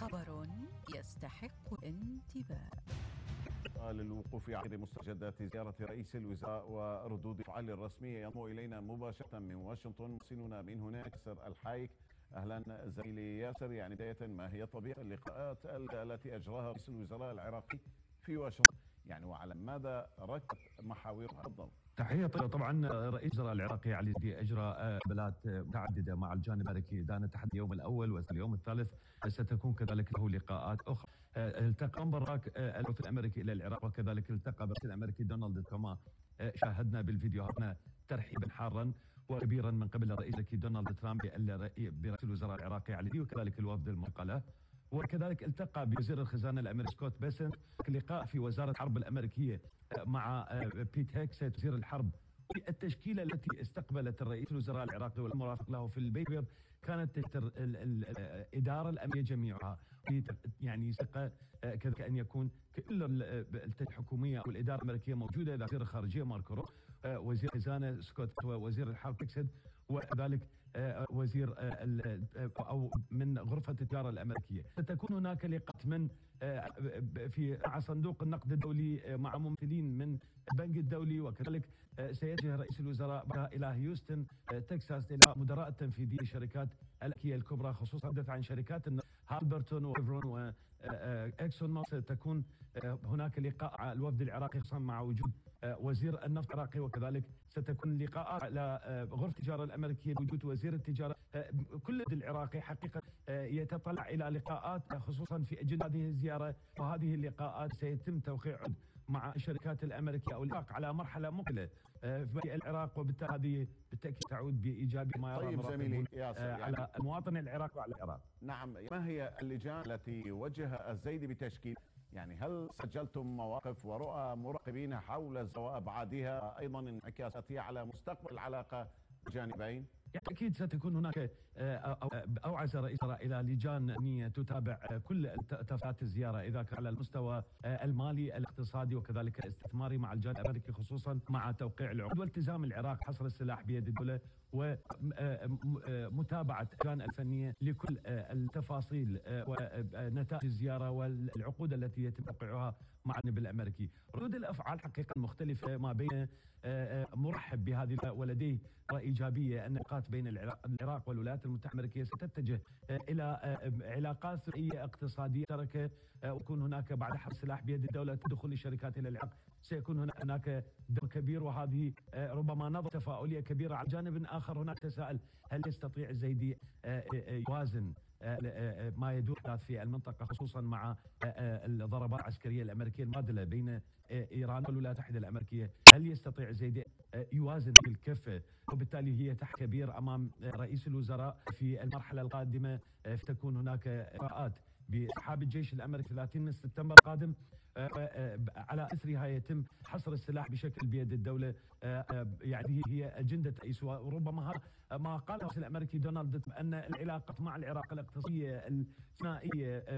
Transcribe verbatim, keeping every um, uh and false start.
خبر يستحق الانتباه. للوقوف على مستجدات زيارة رئيس الوزراء وردود الأفعال الرسمية ينضم إلينا مباشرة من واشنطن مراسلنا من هناك ياسر الحايك. أهلا زميلي ياسر. يعني بداية، ما هي طبيعة اللقاءات التي أجراها رئيس الوزراء العراقي في واشنطن، يعني وعلى ماذا ركزت محاورها؟ تفضل. تحية. طبعا رئيس الوزراء العراقي علي الزيدي اجرى مقابلات متعدده مع الجانب الامريكي، دان تحت اليوم الاول واليوم الثالث ستكون كذلك له لقاءات اخرى. التقى من براك الوفد الامريكي الى العراق، وكذلك التقى بالرئيس الامريكي دونالد كما شاهدنا بالفيديوهات ترحيبا حارا وكبيرا من قبل الرئيس الامريكي دونالد ترامب برئيس الوزراء العراقي علي الزيدي، وكذلك الوفد المنقله. وكذلك التقى بوزير الخزانه الامريكي سكوت بيسنت، لقاء في وزاره الحرب الامريكيه مع بيت هيكسيت وزير الحرب. التشكيله التي استقبلت الرئيس الوزراء العراقي والمرافق له في البيت الابيض كانت تشتر الاداره الامنيه جميعها، يعني ثقه كذلك ان يكون كل الحكوميه والاداره الامريكيه موجوده، وزير الخارجيه ماركو روبيو، وزير الخزانه سكوت، ووزير الحرب بيكسيت، وكذلك وزير او من غرفه التجاره الامريكيه. ستكون هناك لقاءات من في مع صندوق النقد الدولي مع ممثلين من البنك الدولي، وكذلك سيتجه رئيس الوزراء الى هيوستن تكساس الى مدراء التنفيذيين للشركات الامريكيه الكبرى، خصوصا تحدث عن شركات هالبرتون وشيفرون واكسون موبيل. تكون هناك لقاء على الوفد العراقي خصوصا مع وجود وزير النفط العراقي، وكذلك ستكون لقاءات على غرفه التجاره الامريكيه بوجود وزير التجاره. كل العراقي حقيقه يتطلع الى لقاءات، خصوصا في اجل هذه الزياره، وهذه اللقاءات سيتم توقيع عقد مع الشركات الامريكيه او الاتفاق على مرحله مقبله في العراق، وبالتالي هذه بالتاكيد تعود بايجابيه ما يرى طيب زميلي ياسر، يعني على المواطن العراقي وعلى العراق. نعم، ما هي اللجان التي وجه الزيدي بتشكيل؟ يعني هل سجلتم مواقف ورؤى مراقبين حول ابعادها، ايضا انعكاساتها على مستقبل العلاقه الجانبين؟ يعني اكيد ستكون هناك اوعز رئيس الى لجان امنيه تتابع كل تفاصيل الزياره، اذا كان على المستوى المالي الاقتصادي وكذلك الاستثماري مع الجانب الامريكي، خصوصا مع توقيع العقود والتزام العراق حصر السلاح بيد الدوله، ومتابعه اللجان الفنيه لكل التفاصيل ونتائج الزياره والعقود التي يتم توقيعها مع الجانب الامريكي. ردود الافعال حقيقه مختلفه ما بين مرحب بهذه ولديه رأي ايجابيه ان العلاقات بين العراق والولايات المتحده الامريكيه ستتجه الى علاقات ثنائيه اقتصاديه مشتركه، ويكون هناك بعد حصر السلاح بيد الدوله تدخل الشركات الى العراق سيكون هناك دور كبير، وهذه ربما نظره تفاؤليه كبيره. على جانب اخر هناك تساؤل، هل يستطيع الزيدي يوازن ما يدور في المنطقه، خصوصا مع الضربات العسكريه الامريكيه المادله بين ايران والولايات المتحده الامريكيه؟ هل يستطيع الزيدي يوازن الكفه؟ وبالتالي هي تحدي كبير امام رئيس الوزراء في المرحله القادمه. فتكون هناك اجراءات بسحاب الجيش الامريكي ثلاثين من سبتمبر القادم، على اثرها يتم حصر السلاح بشكل بيد الدوله. يعني هي اجنده رئيس، وربما ما قاله الرئيس الامريكي دونالد ان العلاقات مع العراق الاقتصاديه الثنائيه